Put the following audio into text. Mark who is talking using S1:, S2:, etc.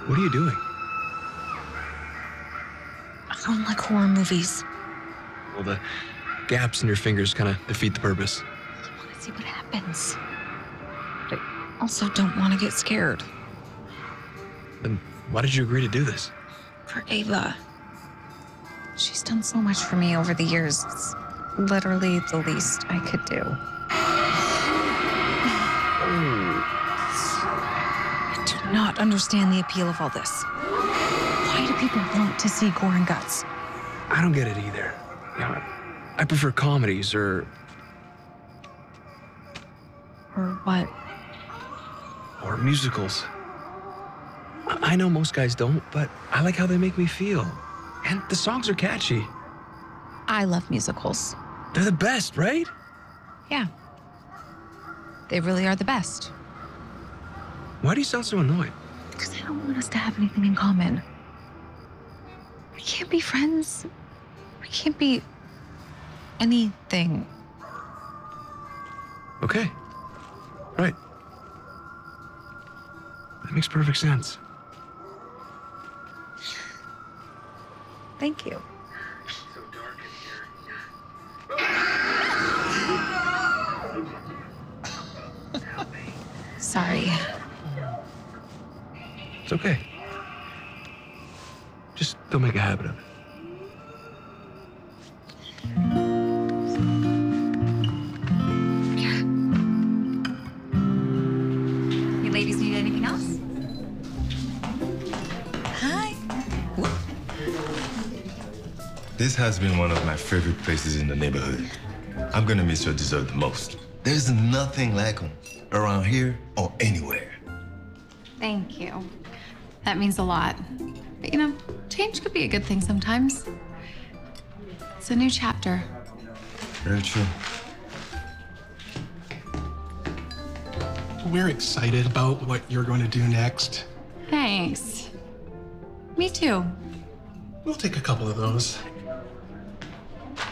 S1: What are you doing?
S2: I don't like horror movies.
S1: Well, the gaps in your fingers kind of defeat the purpose.
S2: I want to see what happens. But I also don't want to get scared.
S1: Then why did you agree to do this?
S2: For Ava. She's done so much for me over the years. It's literally the least I could do. I do not understand the appeal of all this. Why do people want to see gore and guts?
S1: I don't get it either. You know, I prefer comedies or
S2: Or what?
S1: musicals. I know most guys don't, but I like how they make me feel. And the songs are catchy.
S2: I love musicals.
S1: They're the best, right?
S2: Yeah. They really are the best.
S1: Why do you sound so annoyed?
S2: Because I don't want us to have anything in common. We can't be friends. We can't be anything.
S1: Okay. Right. That makes perfect sense.
S2: Thank you. Sorry.
S1: It's okay. Just don't make a habit of it.
S2: You ladies need anything else? Hi.
S3: This has been one of my favorite places in the neighborhood. I'm gonna miss your dessert the most. There's nothing like them around here or anywhere.
S4: Thank you. That means a lot. But you know, change could be a good thing sometimes. It's a new chapter.
S3: Very true.
S5: We're excited about what you're going to do next.
S4: Thanks. Me too.
S5: We'll take a couple of those.